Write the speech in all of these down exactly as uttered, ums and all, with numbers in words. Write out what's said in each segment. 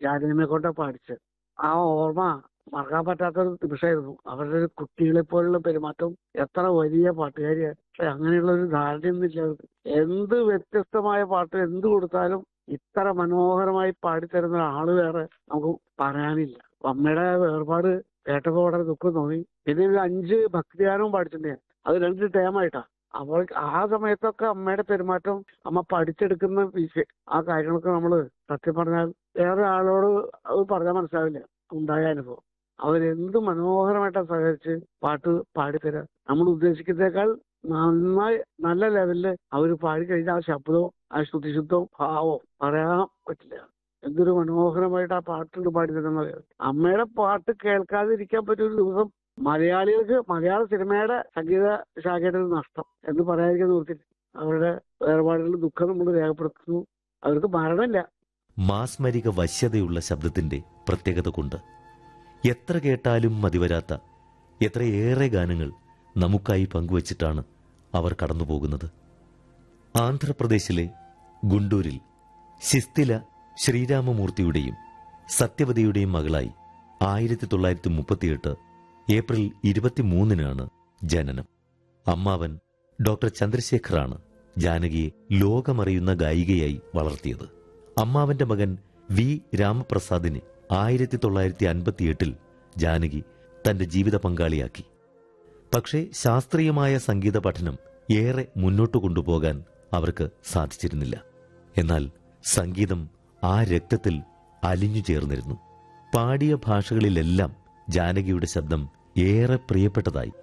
ജാനകിനെ കൊണ്ടാ പാടിച്ചത്. ആ ഓർമ്മ മറക്കാൻ പറ്റാത്തൊരു നിമിഷമായിരുന്നു. അവരുടെ ഒരു കുട്ടികളെ പോലുള്ള പെരുമാറ്റം. എത്ര വലിയ പാട്ടുകാരിയാണ്. പക്ഷെ അങ്ങനെയുള്ള ഒരു ധാരണയൊന്നുമില്ല അവർക്ക്. എന്ത് വ്യത്യസ്തമായ പാട്ട് എന്ത് കൊടുത്താലും ഇത്ര മനോഹരമായി പാടിത്തരുന്ന ആള് വേറെ നമുക്ക് പറയാനില്ല. അമ്മയുടെ വേർപാട് കേട്ടപ്പോ വളരെ ദുഃഖം തോന്നി. പിന്നെ ഒരു അഞ്ച് ഭക്തിഗാനവും പാടിച്ചിട്ടുണ്ട്. അത് രണ്ട് ടേമായിട്ടാ. അപ്പോൾ ആ സമയത്തൊക്കെ അമ്മയുടെ പെരുമാറ്റം, അമ്മ പഠിച്ചെടുക്കുന്ന വിഷയം, ആ കാര്യങ്ങളൊക്കെ നമ്മള് സത്യം പറഞ്ഞാൽ വേറെ ആളോട് അത് പറഞ്ഞാൽ മനസ്സിലാവില്ല. ഉണ്ടായ അനുഭവം അവരെന്ത് മനോഹരമായിട്ടാണ് സഹകരിച്ച് പാട്ട് പാടിത്തരാം. നമ്മൾ ഉദ്ദേശിക്കുന്നേക്കാൾ നന്നായി നല്ല ലെവലില് അവര് പാടിക്കഴിഞ്ഞ ആ ശബ്ദവും ആ ശ്രുതിശുദ്ധവും ഭാവവും പറയാൻ പറ്റില്ല. എന്തൊരു മനോഹരമായിട്ട് ആ പാട്ടുണ്ട് പാടിത്തരുന്നത്. അമ്മയുടെ പാട്ട് കേൾക്കാതിരിക്കാൻ പറ്റിയൊരു ദിവസം മലയാളികൾക്ക് മലയാള സിനിമയുടെ സംഗീത ശാഖയുടെ ഒരു നഷ്ടം എന്ന് പറയാതിരിക്കാൻ നിർത്തില്ല. അവരുടെ വേർപാടുകളുടെ ദുഃഖം നമ്മൾ രേഖപ്പെടുത്തുന്നു. അവർക്ക് മരണമില്ല. മാസ്മരിക വശ്യതയുള്ള ശബ്ദത്തിന്റെ പ്രത്യേകത കൊണ്ട് എത്ര കേട്ടാലും മതിവരാത്ത എത്രയേറെ ഗാനങ്ങൾ നമുക്കായി പങ്കുവച്ചിട്ടാണ് അവർ കടന്നുപോകുന്നത്. ആന്ധ്രാപ്രദേശിലെ ഗുണ്ടൂരിൽ ശിസ്തില ശ്രീരാമമൂർത്തിയുടെയും സത്യവതിയുടെയും മകളായി ആയിരത്തി തൊള്ളായിരത്തി മുപ്പത്തിയെട്ട് ഏപ്രിൽ ഇരുപത്തിമൂന്നിനാണ് ജനനം. അമ്മാവൻ ഡോക്ടർ ചന്ദ്രശേഖറാണ് ജാനകിയെ ലോകമറിയുന്ന ഗായികയായി വളർത്തിയത്. അമ്മാവന്റെ മകൻ വി രാമപ്രസാദിനെ ആയിരത്തി തൊള്ളായിരത്തി അൻപത്തിയെട്ടിൽ ജാനകി തന്റെ ജീവിത പങ്കാളിയാക്കി. പക്ഷേ ശാസ്ത്രീയമായ സംഗീത പഠനം ഏറെ മുന്നോട്ടു കൊണ്ടുപോകാൻ അവർക്ക് സാധിച്ചിരുന്നില്ല. എന്നാൽ സംഗീതം ആ രക്തത്തിൽ അലിഞ്ഞു ചേർന്നിരുന്നു. പാടിയ ഭാഷകളിലെല്ലാം ജാനകിയുടെ ശബ്ദം ഏറെ പ്രിയപ്പെട്ടതായി.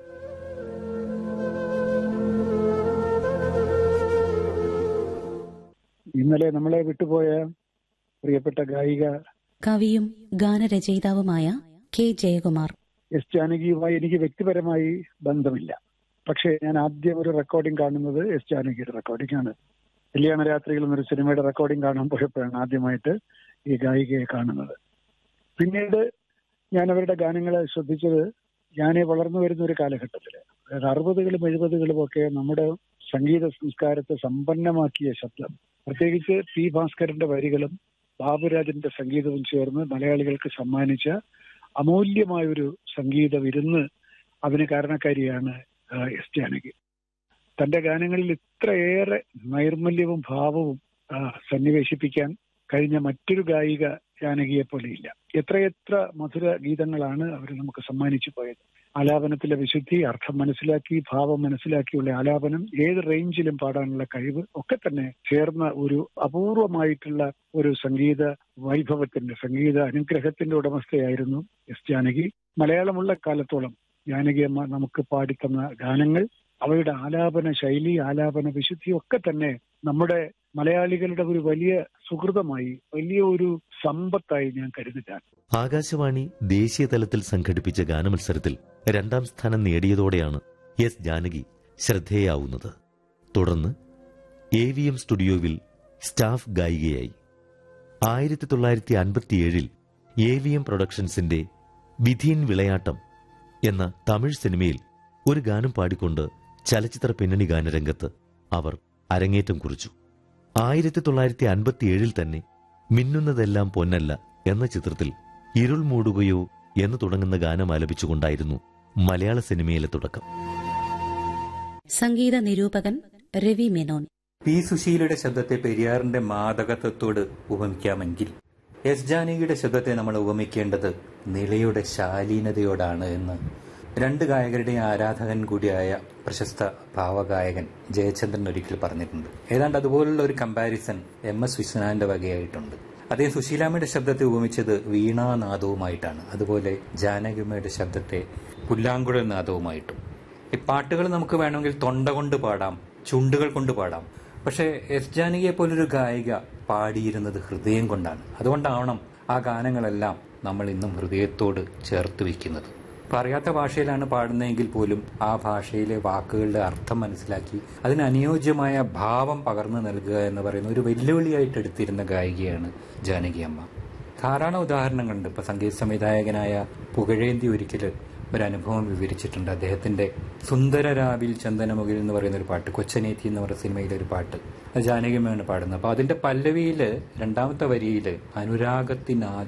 ഇന്നലെ നമ്മളെ വിട്ടുപോയ പ്രിയപ്പെട്ട ഗായിക, കവിയും ഗാനരചയിതാവുമായ കെ ജയകുമാർ. എസ് ജാനകിയുമായി എനിക്ക് വ്യക്തിപരമായി ബന്ധമില്ല. പക്ഷേ ഞാൻ ആദ്യം ഒരു റെക്കോർഡിംഗ് കാണുന്നത് എസ് ജാനകിയുടെ റെക്കോർഡിംഗ് ആണ്. കല്യാണ രാത്രികൾ എന്നൊരു സിനിമയുടെ റെക്കോർഡിംഗ് കാണാൻ പോയപ്പോഴാണ് ആദ്യമായിട്ട് ഈ ഗായികയെ കാണുന്നത്. പിന്നീട് ഞാൻ അവരുടെ ഗാനങ്ങളെ ശ്രദ്ധിച്ചത് ഞാൻ വളർന്നു വരുന്ന ഒരു കാലഘട്ടത്തിൽ, അതായത് അറുപതുകളും എഴുപതുകളും ഒക്കെ നമ്മുടെ സംഗീത സംസ്കാരത്തെ സമ്പന്നമാക്കിയ ശബ്ദം, പ്രത്യേകിച്ച് പി ഭാസ്കരന്റെ വരികളും ബാബുരാജിന്റെ സംഗീതവും ചേർന്ന് മലയാളികൾക്ക് സമ്മാനിച്ച അമൂല്യമായൊരു സംഗീത വിരുന്ന്, അതിന് കാരണക്കാരിയാണ് എസ് ജാനകി. തന്റെ ഗാനങ്ങളിൽ ഇത്രയേറെ നൈർമല്യവും ഭാവവും സന്നിവേശിപ്പിക്കാൻ കഴിഞ്ഞ മറ്റൊരു ഗായിക ജാനകിയെ പോലെയില്ല. എത്രയെത്ര മധുര ഗീതങ്ങളാണ് അവർ നമുക്ക് സമ്മാനിച്ചു പോയത്. ആലാപനത്തിലെ വിശുദ്ധി, അർത്ഥം മനസ്സിലാക്കി, ഭാവം മനസ്സിലാക്കിയുള്ള ആലാപനം, ഏത് റേഞ്ചിലും പാടാനുള്ള കഴിവ് ഒക്കെ തന്നെ ചേർന്ന ഒരു അപൂർവമായിട്ടുള്ള ഒരു സംഗീത വൈഭവത്തിന്റെ, സംഗീത അനുഗ്രഹത്തിന്റെ ഉടമസ്ഥയായിരുന്നു എസ് ജാനകി. മലയാളമുള്ള കാലത്തോളം ജാനകി അമ്മ നമുക്ക് പാടിത്തന്ന ഗാനങ്ങൾ, അവയുടെ ആലാപന ശൈലി, ആലാപന വിശുദ്ധി ഒക്കെ തന്നെ നമ്മുടെ മലയാളികളുടെ ഒരു വലിയ സുഹൃതമായി, വലിയ ഒരു സമ്പത്തായി ഞാൻ കരുതുകയാണ്. ആകാശവാണി ദേശീയ തലത്തിൽ സംഘടിപ്പിച്ച ഗാനമത്സരത്തിൽ രണ്ടാം സ്ഥാനം നേടിയതോടെയാണ് എസ് ജാനകി ശ്രദ്ധേയാവുന്നത്. തുടർന്ന് എ വി എം സ്റ്റുഡിയോവിൽ സ്റ്റാഫ് ഗായികയായി. ആയിരത്തി തൊള്ളായിരത്തി അൻപത്തിയേഴിൽ എ വി എം പ്രൊഡക്ഷൻസിന്റെ വിധീൻ വിളയാട്ടം എന്ന തമിഴ് സിനിമയിൽ ഒരു ഗാനം പാടിക്കൊണ്ട് ചലച്ചിത്ര പിന്നണി ഗാനരംഗത്ത് അവർ അരങ്ങേറ്റം കുറിച്ചു. ആയിരത്തി തൊള്ളായിരത്തി അൻപത്തിയേഴിൽ തന്നെ മിന്നുന്നതെല്ലാം പൊന്നല്ല എന്ന ചിത്രത്തിൽ ഇരുൾ മൂടുകയോ എന്ന് തുടങ്ങുന്ന ഗാനം ആലപിച്ചുകൊണ്ടായിരുന്നു മലയാള സിനിമയിലെ തുടക്കം. സംഗീത നിരൂപകൻ രവി മേനോൻ. പി സുശീലയുടെ ശബ്ദത്തെ പെരിയാറിന്റെ മാദകത്വത്തോട് ഉപമിക്കാമെങ്കിൽ എസ് ജാനകിയുടെ ശബ്ദത്തെ നമ്മൾ ഉപമിക്കേണ്ടത് നിലയുടെ ശാലീനതയോടാണ് എന്ന് രണ്ട് ഗായകരുടെ ആരാധകൻ കൂടിയായ പ്രശസ്ത ഭാവഗായകൻ ജയചന്ദ്രൻ ഒരിക്കൽ പറഞ്ഞിട്ടുണ്ട്. ഏതാണ്ട് അതുപോലുള്ള ഒരു കമ്പാരിസൺ എം എസ് വിശ്വനാഥന്റെ വകയായിട്ടുണ്ട്. അദ്ദേഹം സുശീലാമ്മയുടെ ശബ്ദത്തെ ഉപമിച്ചത് വീണാനാദവുമായിട്ടാണ്, അതുപോലെ ജാനകിയമ്മയുടെ ശബ്ദത്തെ പുല്ലാങ്കുഴൽ നാദവുമായിട്ടും. ഈ പാട്ടുകൾ നമുക്ക് വേണമെങ്കിൽ തൊണ്ട കൊണ്ട് പാടാം, ചുണ്ടുകൾ കൊണ്ട് പാടാം. പക്ഷേ എസ് ജാനകിയെ പോലൊരു ഗായിക പാടിയിരുന്നത് ഹൃദയം കൊണ്ടാണ്. അതുകൊണ്ടാവണം ആ ഗാനങ്ങളെല്ലാം നമ്മൾ ഇന്നും ഹൃദയത്തോട് ചേർത്ത് വയ്ക്കുന്നത്. അറിയാത്ത ഭാഷയിലാണ് പാടുന്നതെങ്കിൽ പോലും ആ ഭാഷയിലെ വാക്കുകളുടെ അർത്ഥം മനസ്സിലാക്കി അതിന് അനുയോജ്യമായ ഭാവം പകർന്നു നൽകുക എന്ന് പറയുന്ന ഒരു വെല്ലുവിളിയായിട്ട് എടുത്തിരുന്ന ഗായികയാണ് ജാനകി അമ്മ. ധാരാളം ഉദാഹരണങ്ങളുണ്ട്. ഇപ്പൊ സംഗീത സംവിധായകനായ പുകഴേന്തി ഒരിക്കൽ ഒരു അനുഭവം വിവരിച്ചിട്ടുണ്ട്. അദ്ദേഹത്തിന്റെ സുന്ദരരാവിൽ ചന്ദനമുകിൽ എന്ന് പറയുന്ന ഒരു പാട്ട്, കൊച്ചനേത്തി എന്ന് പറയുന്ന സിനിമയിലെ ഒരു പാട്ട്, അത് ജാനകിയമ്മയാണ് പാടുന്നത്. അപ്പൊ അതിന്റെ പല്ലവിയില് രണ്ടാമത്തെ വരിയില് അനുരാഗത്തിനാ